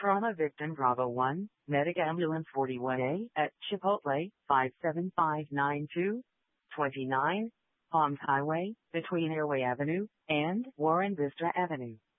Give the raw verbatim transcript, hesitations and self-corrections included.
Trauma victim Bravo one, Medic Ambulance forty-one A at Chipotle, five seven five nine two, two nine, Palms Highway, between Airway Avenue and Warren Vista Avenue.